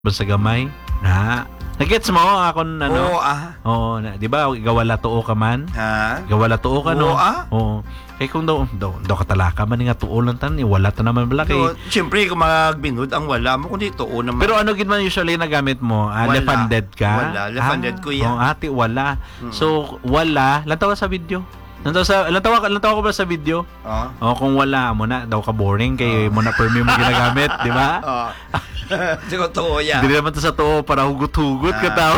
Basta gamay na nagets mo akon ano. Oo, di ba gawala tuo ka man? Ha? Gawala tuo ka no. Oo. Kay kung daw katalaka man nga tuo lang tan wala ta naman bala kay. Siyempre kung magbinod ang wala mo kundi tuo naman. Pero ano gid man usually na gamit mo? Left-handed ka? Wala, left-handed ko yan. Oh, ati wala. So wala, lantaw sa video. Lantaw ko ba sa video? Oh, kung wala mo na daw ka boring kay mo na permi mo ginagamit, di ba? Siguro tuo yan. Hindi naman to sa tuo para hugot-hugot ka tao.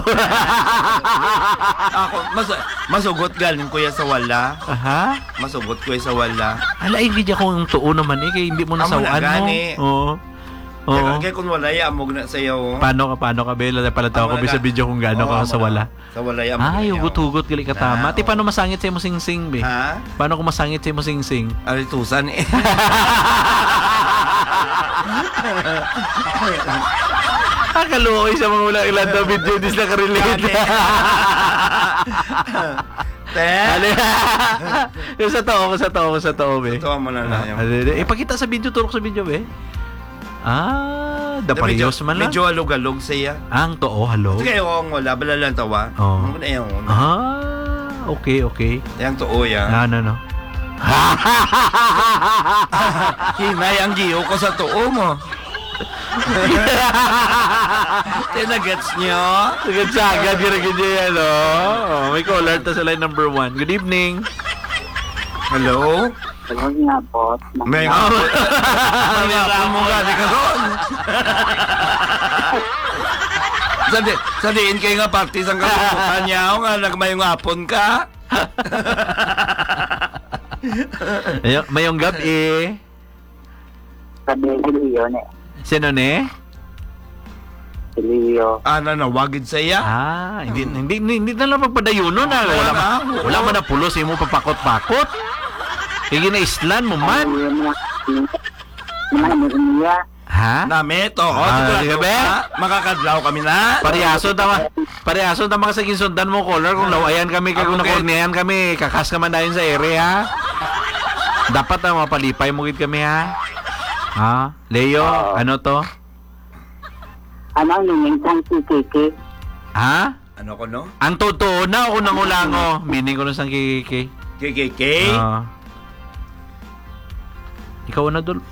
Ako, masugot galing ko yan sa wala. Aha? Masugot ko yan sa wala. Alain, hindi ako yung tuo naman eh. Kaya hindi mo nasawaan mo. Oo. Oo. Kaya kung wala, amog na sa'yo. Paano ka, Bella? Palataw ko sa video kung gaano ka sa wala. Sa wala, amog na yung hugot-hugot gali ka tama. Ti, paano masangit sa'yo mo sing-sing, be? Ha? Paano kung masangit sa'yo mo sing-sing? Alitusan eh. Kaluoy sa mga ulang ilan na video dis na ka-relate. Sa tao, be. Totoo mo na lang. Ipakita sa video, turok sa video, be. Dapariyos man lang. Medyo alog-alog siya. Ang too, halog. Sige, yung wala, bala lang tawa. Okay. Yang too yan. No. Hinay ang giyo ko sa too mo. Tinagets nyo? Nagets agad, ginagin nyo yan, may caller to sa line number 1. Good evening. Hello? Hello nga, boss. May nga po. May nga mo ka, di ka doon. Sadiin kayo nga parties ang kalukutan niya. Nga, nagmayong hapon ka. Mayong gabi. Sabi si Leo, ne? Sino ne? Si Leo. Nanawagid sa iya? Hindi na lang pagpadayuno na. Wala man na pulos, mo papakot-pakot. Kaya na-islan mo man. Ha? Namit, makakadlaw kami na. Pariaso tama ka sa kinsundan mo, caller. Kung lawayan kami, kung nakorniayan kami, kakas ka man dahil sa ere, ha? Dapat na mapalipay mo gid kami, ha? Ha? Leo, ano to? Ano ang ninintang si Kiki? Ha? Ano ko, no? Ang totoo na ako nang ulango. Meaning ko na sang Kiki. KKK? Ikaw na, Dol?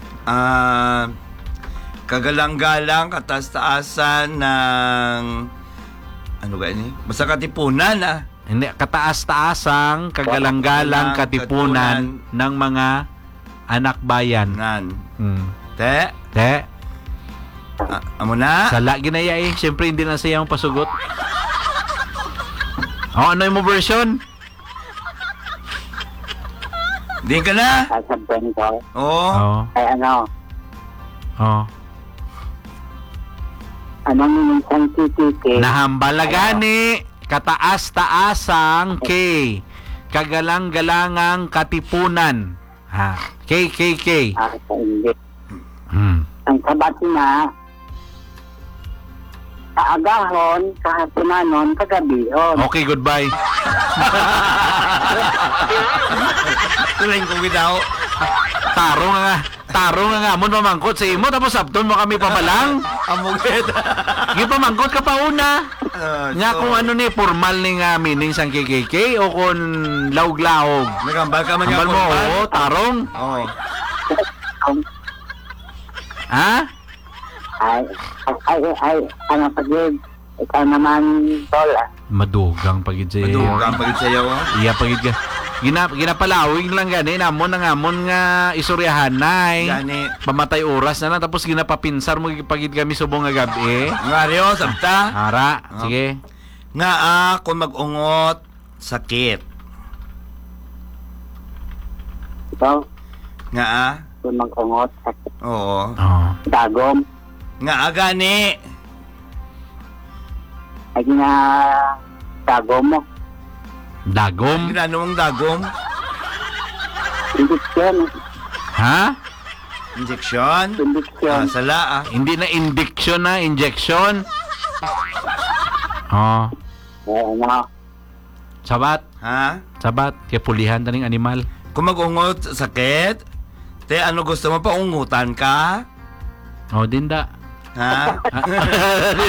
Kagalang-galang, katas-taasan ng... Ano ba ini? Basta katipunan, Hindi, kataas-taasang, kagalang-galang, katipunan ng mga anak bayan. Te? Amo na? Sala, ginaya eh. Siyempre, hindi na siya yung pasugot. Ano yung mo version? Di ka na? Sasabihin ko. Oo. Ay ano? Oo. Ano ang ninintang si Kiki? Nahambala gani. Kataas-taasang K. Kagalang-galangang katipunan. Ha? KKK. Sa hindi. Ang sabat na, kaagahon, kahapunanon, kagabihon. Okay, goodbye. Tuloy ko gidaw. Taro nga mo mamangkot sa imo tapos sapton mo kami pabalang. Amugit. Gi pamangkot ka pa una. Nga kung ano ni formal ni nga meaning sang KKK o kung laog-laog. Nagambal ka man nga. Ambal mo, tarong. Oo. Ha? Ay, ano pagid? Ikaw naman, Tol, Madugang pagid sa'yo. Madugang pagid sa'yo. Iya pagid ka. Ginapalawig lang gani namon nga isuryahan nay. Gani. Pamatay oras na lang tapos ginapapinsar mo pagid kami subong nga gabi. Ngario, sabta. Ara, sige. Nga kung mag-ungot, sakit. ikaw, Nga kung mag-ungot, oo. dagom, Nga gani. ay na dagom mo. Dagom? Ginano mong dagom? Indiksyon. Ha? Injection? Indiksyon. Sala Hindi na indiction na, injection. Ano? Sabat. Ha? Sabat. Kaya pulihan taning animal. Kung mag-ungot, sakit. Te, ano gusto mo pa? Ungutan ka? O, dinda. Ha?